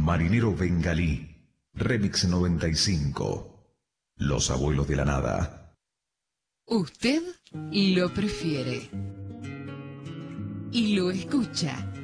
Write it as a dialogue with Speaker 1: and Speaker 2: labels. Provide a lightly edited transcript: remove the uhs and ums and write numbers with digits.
Speaker 1: Marinero Bengalí, Remix 95. Los Abuelos de la Nada.
Speaker 2: Usted lo prefiere y lo escucha